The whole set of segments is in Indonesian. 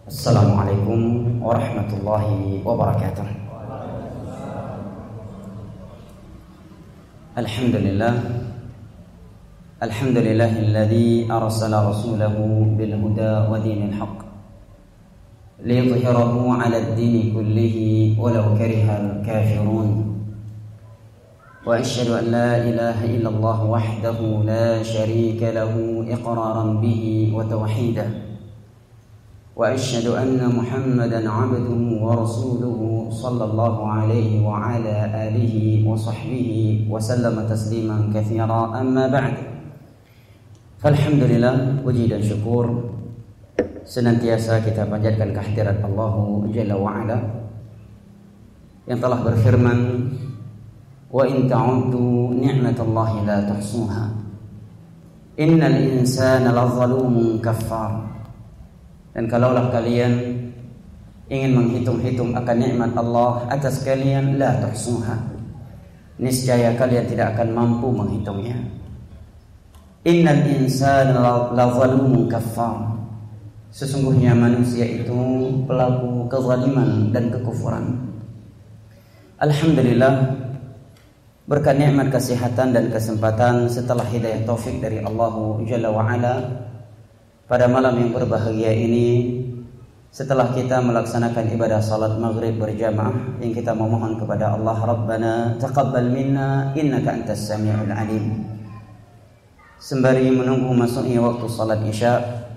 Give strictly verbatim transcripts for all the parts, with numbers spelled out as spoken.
Assalamualaikum warahmatullahi wabarakatuh. Alhamdulillah Alhamdulillahilladzi arsala rasulahu bil huda wa dinil haqq liyudhhirahu 'ala ad-dini kullihi walau karihal kafirun. Wa asyhadu an la ilaha illallah wahdahu la syarika lahu iqraran bihi wa tauhidan. Wa asyhadu anna Muhammadan 'abduhu wa rasuluhu sallallahu alaihi wa ala alihi wa sahbihi wa sallama tasliman katsira, amma ba'd. Alhamdulillah, puji dan syukur senantiasa kita panjatkan kehadirat Allah Jalla wa Ala yang telah berfirman, wa in ta'uddu ni'matallahi la tuhsuha innal insana lazalumun kaffar. Dan kalaulah kalian ingin menghitung-hitung akan nikmat Allah atas kalian, la tuhsuha, niscaya kalian tidak akan mampu menghitungnya. Innal insana lazalumun kaffar, sesungguhnya manusia itu pelaku kezaliman dan kekufuran. Alhamdulillah, berkat nikmat kesehatan dan kesempatan setelah hidayah taufik dari Allah Jalla wa Ala, pada malam yang berbahagia ini, setelah kita melaksanakan ibadah salat maghrib berjamaah, yang kita memohon kepada Allah, Rabbana taqabbal minna innaka antas sami'ul alim, sembari menunggu masuknya waktu salat isya,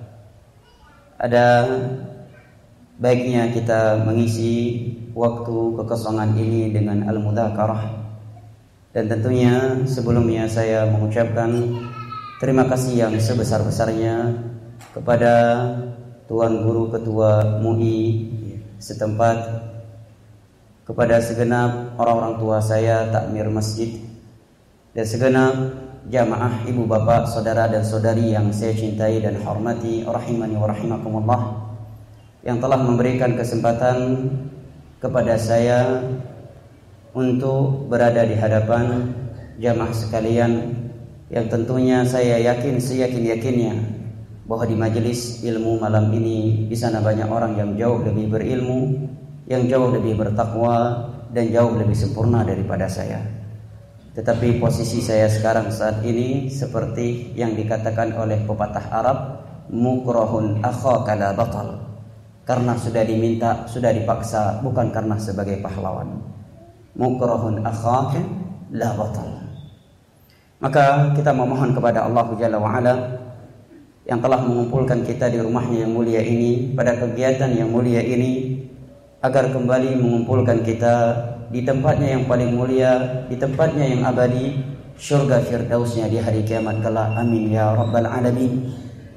ada baiknya kita mengisi waktu kekosongan ini dengan al-mudzakarah. Dan tentunya sebelumnya saya mengucapkan terima kasih yang sebesar-besarnya kepada Tuan Guru Ketua M U I setempat, kepada segenap orang-orang tua saya takmir masjid, dan segenap jamaah ibu bapak, saudara dan saudari yang saya cintai dan hormati, rahimani wa rahimakumullah, yang telah memberikan kesempatan kepada saya untuk berada di hadapan jamaah sekalian, yang tentunya saya yakin seyakin-yakinnya bahwa di majelis ilmu malam ini di sana banyak orang yang jauh lebih berilmu, yang jauh lebih bertakwa, dan jauh lebih sempurna daripada saya. Tetapi posisi saya sekarang saat ini seperti yang dikatakan oleh pepatah Arab, mukrahun akhaka la batal, karena sudah diminta, sudah dipaksa, bukan karena sebagai pahlawan. Mukrahun akhaka la batal. Maka kita memohon kepada Allah Jalla wa Ala yang telah mengumpulkan kita di rumahnya yang mulia ini, pada kegiatan yang mulia ini, agar kembali mengumpulkan kita di tempatnya yang paling mulia, di tempatnya yang abadi, syurga firdausnya di hari kiamat kelak. Amin ya rabbal alamin.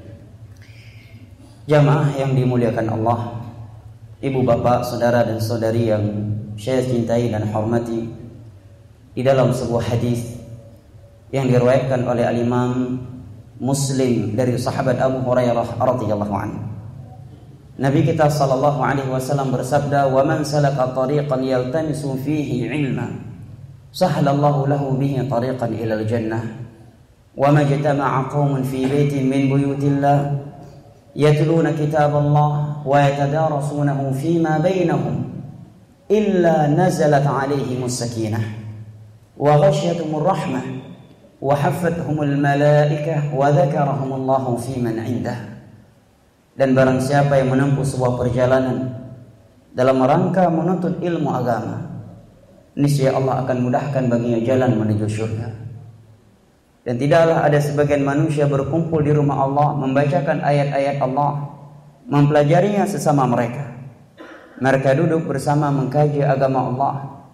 Jamaah yang dimuliakan Allah, ibu bapak, saudara dan saudari yang saya cintai dan hormati, di dalam sebuah hadis yang diriwayatkan oleh al-Imam Muslim dari sahabat Abu Hurairah radhiyallahu anhu, Nabi kita sallallahu alaihi wasallam bersabda, "Wa man salaka tariqan yaltamisu fihi 'ilman, sahhalallahu lahu bihi tariqan ila al-jannah. Wa ma jatama'a qaumun fi baitin min buyutillah yatluna kitaballah wa yatadarasunahu fima bainahum illa nazalat 'alaihimus sakinah wa ghashiyatuhumur rahmah wa haffathumul malaikah wa dzakarahumullahu fi man 'indah." Dan barang siapa yang menempuh sebuah perjalanan dalam rangka menuntut ilmu agama, niscaya Allah akan mudahkan baginya jalan menuju surga. Dan tidaklah ada sebagian manusia berkumpul di rumah Allah, membacakan ayat-ayat Allah, mempelajarinya sesama mereka. Mereka duduk bersama mengkaji agama Allah,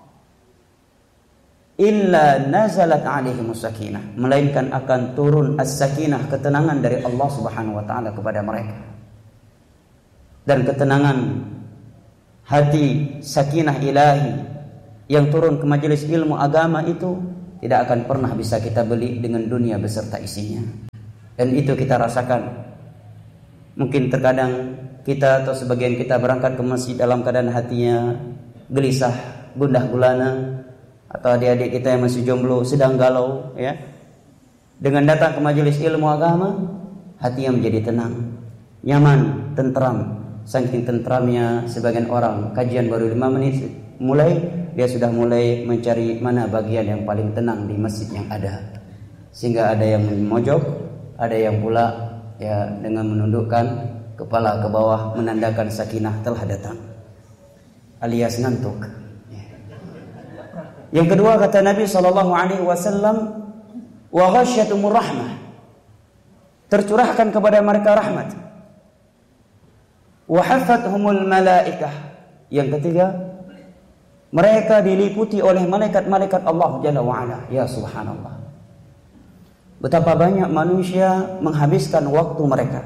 illa nazalat alaihimus sakinah, melainkan akan turun as-sakinah, ketenangan dari Allah Subhanahu wa taala kepada mereka. Dan ketenangan hati, sakinah ilahi yang turun ke majelis ilmu agama itu tidak akan pernah bisa kita beli dengan dunia beserta isinya. Dan itu kita rasakan. Mungkin terkadang kita atau sebagian kita berangkat ke masjid dalam keadaan hatinya gelisah, gundah gulana, atau adik-adik kita yang masih jomblo sedang galau, ya. Dengan datang ke majelis ilmu agama, hatinya menjadi tenang, nyaman, tentram, Saking tentramnya sebagian orang, kajian baru lima menit mulai, dia sudah mulai mencari mana bagian yang paling tenang di masjid yang ada. Sehingga ada yang memojok, ada yang pula ya dengan menundukkan kepala ke bawah menandakan sakinah telah datang, alias ngantuk. Yang kedua kata Nabi sallallahu alaihi wasallam, wa ghasyatumur rahmah, tercurahkan kepada mereka rahmat. Wa hafathumul malaikah, yang ketiga mereka diliputi oleh malaikat-malaikat Allah Jalla wa Ala. Ya subhanallah, betapa banyak manusia menghabiskan waktu mereka.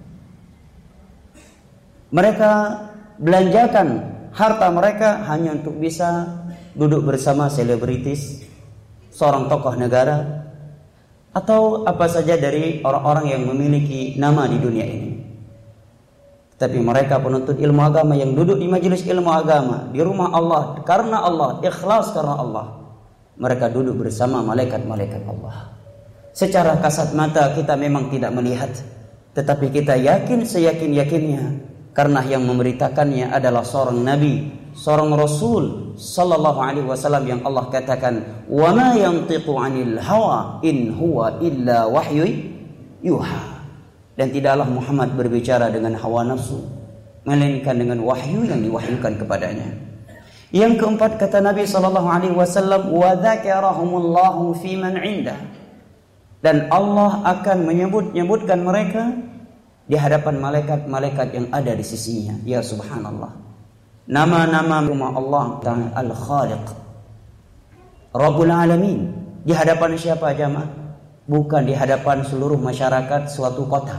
Mereka belanjakan harta mereka hanya untuk bisa duduk bersama selebritis, seorang tokoh negara, atau apa saja dari orang-orang yang memiliki nama di dunia ini. Tapi mereka penuntut ilmu agama yang duduk di majelis ilmu agama di rumah Allah karena Allah, ikhlas karena Allah, mereka duduk bersama malaikat-malaikat Allah. Secara kasat mata kita memang tidak melihat, tetapi kita yakin seyakin-yakinnya karena yang memberitakannya adalah seorang nabi, seorang rasul sallallahu alaihi wasallam yang Allah katakan, "Wa ma yantiqu 'anil hawa in huwa illa wahyu yuha." Dan tidaklah Muhammad berbicara dengan hawa nafsu, melainkan dengan wahyu yang diwahyukan kepadanya. Yang keempat kata Nabi sallallahu alaihi wasallam, "Wa dzakarahumullahu fi man 'indah." Dan Allah akan menyebut-nyebutkan mereka di hadapan malaikat-malaikat yang ada di sisinya. Ya subhanallah. Nama-nama rumah Allah Ta'ala Al-Khaliq, Rabbul Alamin. Di hadapan siapa jamaah? Bukan di hadapan seluruh masyarakat suatu kota.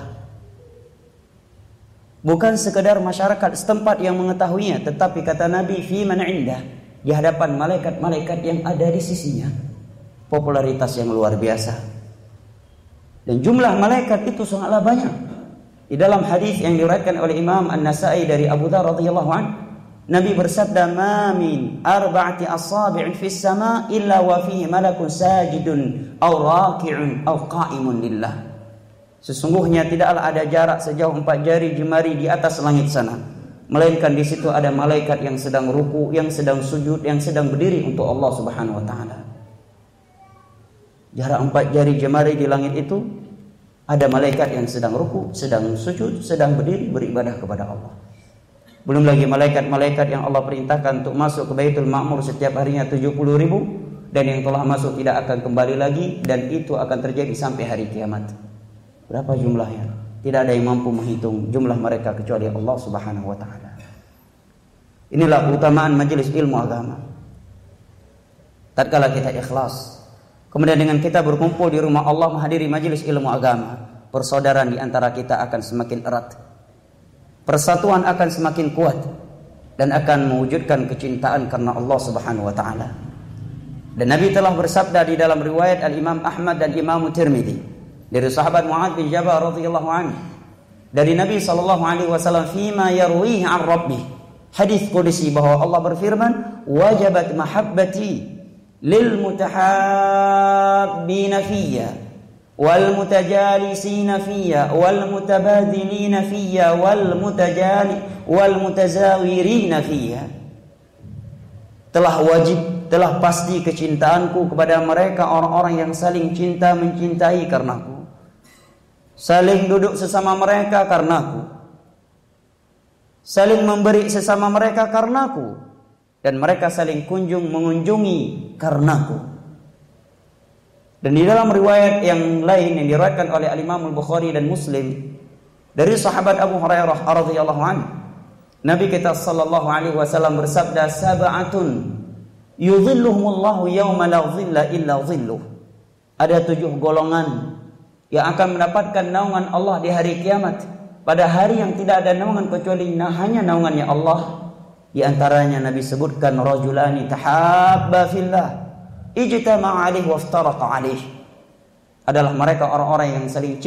Bukan sekedar masyarakat setempat yang mengetahuinya, tetapi kata Nabi fi man 'indah, di hadapan malaikat-malaikat yang ada di sisinya. Popularitas yang luar biasa. Dan jumlah malaikat itu sangatlah banyak. Di dalam hadis yang diriwayatkan oleh Imam An-Nasa'i dari Abu Dzar radhiyallahu anhu, Nabi bersabda, "Ma min arba'ati asabi'in fis sama' illa wa fihi malakun sajidun aw raki'un aw qa'imun lillah." Sesungguhnya tidaklah ada jarak sejauh empat jari jemari di atas langit sana, melainkan di situ ada malaikat yang sedang ruku, yang sedang sujud, yang sedang berdiri untuk Allah Subhanahu wa taala. Jarak empat jari jemari di langit itu ada malaikat yang sedang ruku, sedang sujud, sedang berdiri beribadah kepada Allah. Belum lagi malaikat-malaikat yang Allah perintahkan untuk masuk ke Baitul Ma'mur setiap harinya tujuh puluh ribu, dan yang telah masuk tidak akan kembali lagi, dan itu akan terjadi sampai hari kiamat. Berapa jumlahnya? Tidak ada yang mampu menghitung jumlah mereka kecuali Allah Subhanahu wa taala. Inilah keutamaan majelis ilmu agama. Tatkala kita ikhlas, kemudian dengan kita berkumpul di rumah Allah menghadiri majelis ilmu agama, persaudaraan di antara kita akan semakin erat. Persatuan akan semakin kuat dan akan mewujudkan kecintaan karena Allah Subhanahu wa taala. Dan Nabi telah bersabda di dalam riwayat Al-Imam Ahmad dan Imam Tirmidzi dari sahabat Mu'adz bin Jabal radhiyallahu anhu, dari Nabi sallallahu alaihi wasallam, fima yarwihi an rabbih, hadis qudsi bahwa Allah berfirman, "Wajabat mahabbati lil mutahabbina fiyya wal mutajalisina fiyya wal mutabadilina fiyya wal mutajali wal mutazawirina fiyya." Telah wajib, telah pasti kecintaanku kepada mereka orang-orang yang saling cinta mencintai karenaku, saling duduk sesama mereka karenaku, saling memberi sesama mereka karenaku, dan mereka saling kunjung mengunjungi karenaku. Dan di dalam riwayat yang lain yang diriwayatkan oleh Al-Imam Al-Bukhari dan Muslim dari sahabat Abu Hurairah radhiyallahu anhu, Nabi kita sallallahu alaihi wasallam bersabda, "Sab'atun yudhilluhumullahu yawma la dhilla illa dhilluh." Ada tujuh golongan yang akan mendapatkan naungan Allah di hari kiamat, pada hari yang tidak ada naungan kecuali hanya naungannya Allah. Di antaranya Nabi sebutkan, rajulani tahabba fillah ijtama'a alaihi wa iftaraqa alaihi. Adalah mereka orang-orang yang saling